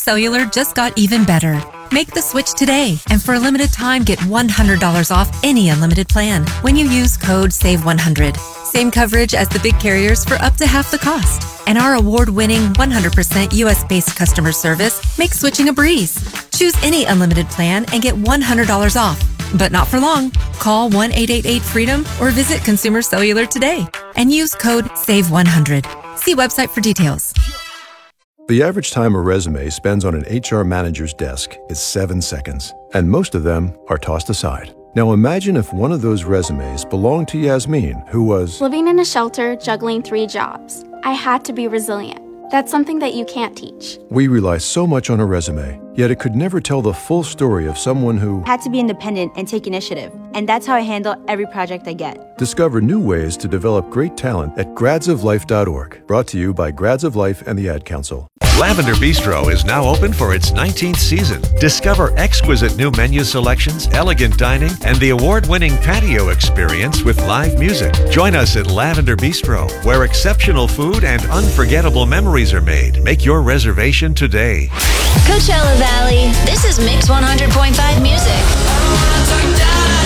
Cellular just got even better. Make the switch today, and for a limited time, get $100 off any unlimited plan when you use code SAVE100. Same coverage as the big carriers for up to half the cost. And our award-winning 100% US-based customer service makes switching a breeze. Choose any unlimited plan and get $100 off. But not for long. Call 1-888-FREEDOM or visit Consumer Cellular today and use code SAVE100. See website for details. The average time a resume spends on an HR manager's desk is 7 seconds, and most of them are tossed aside. Now imagine if one of those resumes belonged to Yasmin, who was living in a shelter, juggling 3 jobs. I had to be resilient. That's something that you can't teach. We rely so much on a resume, yet it could never tell the full story of someone who had to be independent and take initiative. And that's how I handle every project I get. Discover new ways to develop great talent at gradsoflife.org. Brought to you by Grads of Life and the Ad Council. Lavender Bistro is now open for its 19th season. Discover exquisite new menu selections, elegant dining, and the award-winning patio experience with live music. Join us at Lavender Bistro, where exceptional food and unforgettable memories are made. Make your reservation today. Coachella Valley, this is Mix 100.5 Music.